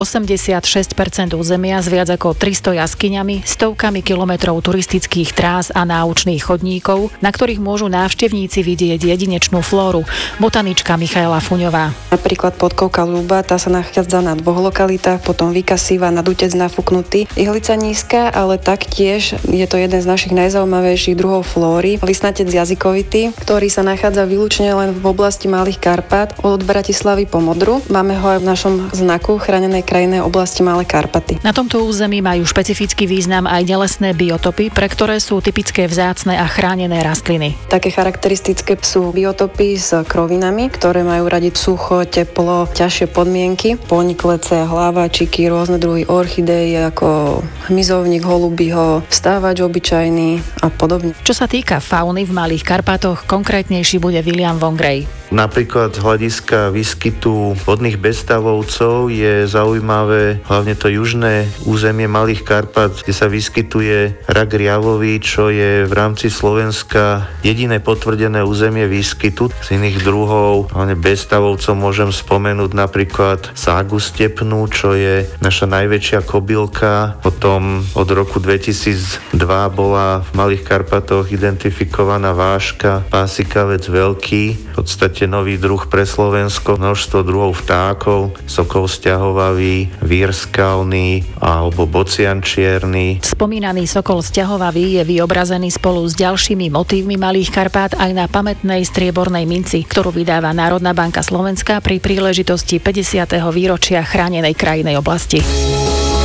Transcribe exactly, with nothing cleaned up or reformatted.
osemdesiatšesť percent územia s viac ako tristo jaskyňami, stovkami kilometrov turistických trás a náučných chodníkov, na ktorých môžu návštevníci vidieť jedinečnú flóru. Botanička Michaela Fuňová. Napríklad podkovka ľuba, tá sa nachádza na dvoch lokalitách, potom vykasíva nad Utec nafúknutý. Ihlica nízka, ale taktiež je to jeden z našich najzaujímavejších druhov flóry. Listnatec jazykovitý, ktorý sa nachádza výlučne len v oblasti Malých Karpát od Bratislavy po Modru. Máme ho aj v našom znaku chránenej krajinnej oblasti Malé Karpaty. Na tomto území majú špecifický význam aj nelesné biotopy, pre ktoré sú typické vzácne a chránené rastliny. Také charakteristické sú biotopy s krovinami, ktoré majú radi sucho, teplo, ťažšie podmienky, poniklece, hlávačiky, rôzne druhy orchidéí ako hmyzovník holubiho, vstávač obyčajný a podobne. Čo sa týka fauny v Malých Karpatoch, konkrétnejší bude William Vongrej. Napríklad z hľadiska výskytu vodných bezstavovcov je zaujímavé hlavne to južné územie Malých Karpat, kde sa vyskytuje rak riavový, čo je v rámci Slovenska jediné potvrdené územie výskytu. Z iných druhov, hlavne bezstavovcov, môžem spomenúť napríklad ságu stepnú, čo je naša najväčšia kobylka. Potom od roku dvetisícdva bola v Malých Karpatoch identifikovaná váška pásikavec veľký, v podstate nový druh pre Slovensko, množstvo druhov vtákov, sokol sťahovavý, vír skalný alebo bocian čierny. Spomínaný sokol sťahovavý je vyobrazený spolu s ďalšími motívmi Malých Karpát aj na pamätnej striebornej minci, ktorú vydáva Národná banka Slovenska pri príležitosti päťdesiateho výročia chránenej krajinnej oblasti.